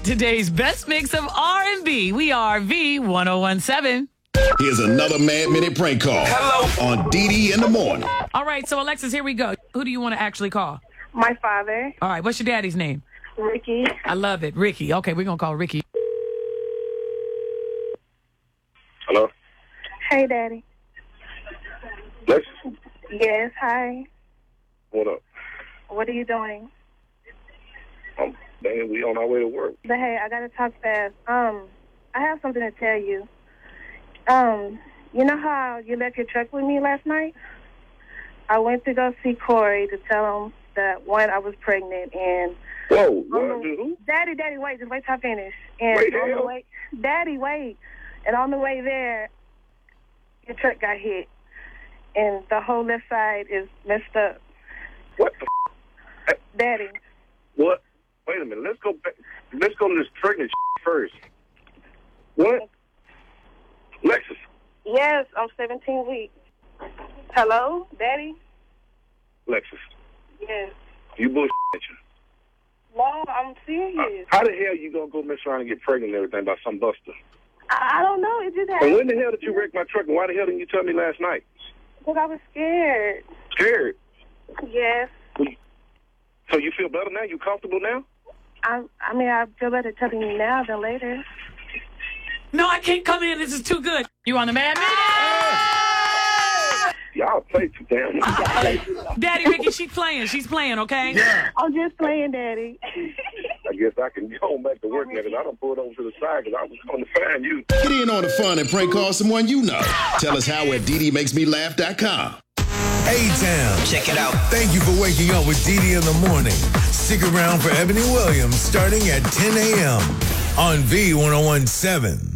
Today's best mix of R&B. We are V1017. Here's another Mad Minute prank call. Hello. On DD in the morning. All right, so Alexis, here we go. Who do you want to actually call? My father. All right, what's your daddy's name? Ricky. I love it. Ricky. Okay, we're going to call Ricky. Hello? Hey, Daddy. Lex? Yes, hi. What up? What are you doing? Man, we on our way to work. But hey, I gotta talk fast. I have something to tell you. You know how you left your truck with me last night? I went to go see Corey to tell him that, one, I was pregnant, and... Whoa, what? Daddy, wait, just wait till I finish. And wait, on the way, Daddy, wait. And on the way there, your truck got hit, and the whole left side is messed up. What the Daddy. What? Wait a minute. Let's go back. Let's go to this pregnant first. What? Lexus. Yes, I'm 17 weeks. Hello, Daddy? Lexus. Yes. You bullshit. No, I'm serious. How the hell you gonna go mess around and get pregnant and everything by some buster? I don't know. It just happened. And when the hell did you wreck my truck? And why the hell didn't you tell me last night? Because I was scared. Scared? Yes. So you feel better now? You comfortable now? I mean, I feel better telling you now than later. No, I can't come in. This is too good. You on the Mad Minute? Y'all play too damn much. Daddy, Ricky, she's playing, okay? Yeah. I'm just playing, Daddy. I guess I can go back to work now because I done pulled over to the side because I was going to find you. Get in on the fun and prank call someone you know. Tell us how at DDMakesMeLaugh.com. A-Town. Check it out. Thank you for waking up with Dee Dee in the morning. Stick around for Ebony Williams starting at 10 a.m. on V1017.